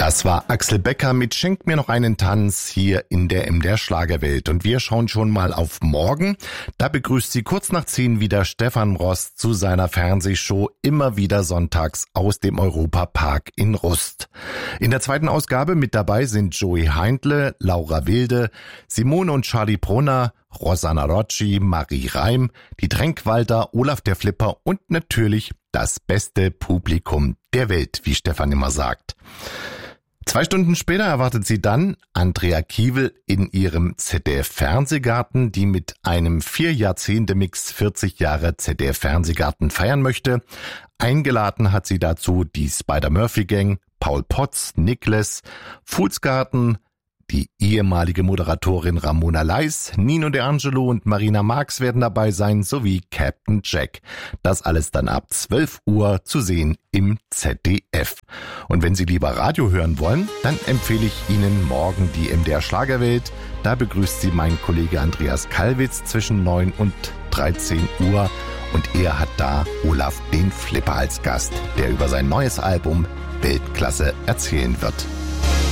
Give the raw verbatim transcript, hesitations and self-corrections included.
Das war Axel Becker mit Schenk mir noch einen Tanz hier in der M D R Schlagerwelt. Und wir schauen schon mal auf morgen. Da begrüßt Sie kurz nach zehn wieder Stefan Rost zu seiner Fernsehshow immer wieder sonntags aus dem Europapark in Rust. In der zweiten Ausgabe mit dabei sind Joey Heindle, Laura Wilde, Simone und Charlie Brunner, Rosanna Rocci, Marie Reim, die Tränkwalder, Olaf der Flipper und natürlich das beste Publikum der Welt, wie Stefan immer sagt. Zwei Stunden später erwartet sie dann Andrea Kiewel in ihrem Z D F-Fernsehgarten, die mit einem Vier-Jahrzehnte-Mix vierzig Jahre Z D F-Fernsehgarten feiern möchte. Eingeladen hat sie dazu die Spider-Murphy-Gang, Paul Potts, Niklas, Fuhlsgarten, die ehemalige Moderatorin Ramona Leis, Nino De Angelo und Marina Marx werden dabei sein, sowie Captain Jack. Das alles dann ab zwölf Uhr zu sehen im Z D F. Und wenn Sie lieber Radio hören wollen, dann empfehle ich Ihnen morgen die M D R Schlagerwelt. Da begrüßt Sie mein Kollege Andreas Kallwitz zwischen neun und dreizehn Uhr. Und er hat da Olaf den Flipper als Gast, der über sein neues Album Weltklasse erzählen wird.